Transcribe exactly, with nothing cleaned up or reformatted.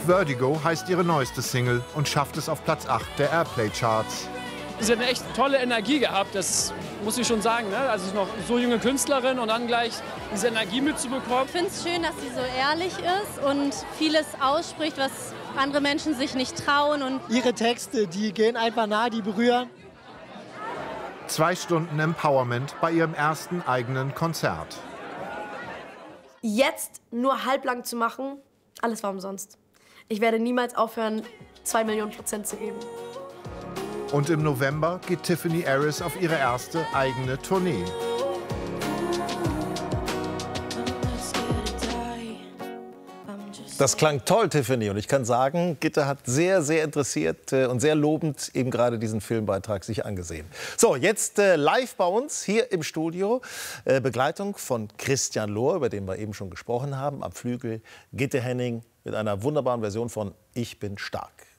Vertigo heißt ihre neueste Single und schafft es auf Platz acht der Airplay-Charts. Sie hat eine echt tolle Energie gehabt, das muss ich schon sagen. Ne? Also noch so junge Künstlerin und dann gleich diese Energie mitzubekommen. Ich finde es schön, dass sie so ehrlich ist und vieles ausspricht, was andere Menschen sich nicht trauen. Und ihre Texte, die gehen einfach nah, die berühren. Zwei Stunden Empowerment bei ihrem ersten eigenen Konzert. Jetzt nur halblang zu machen, alles war umsonst. Ich werde niemals aufhören, zwei Millionen Prozent zu geben. Und im November geht Tiffany Harris auf ihre erste eigene Tournee. Das klang toll, Tiffany. Und ich kann sagen, Gitte hat sehr, sehr interessiert und sehr lobend eben gerade diesen Filmbeitrag sich angesehen. So, jetzt äh, live bei uns hier im Studio. Äh, Begleitung von Christian Lohr, über den wir eben schon gesprochen haben. Am Flügel Gitte Henning mit einer wunderbaren Version von Ich bin stark.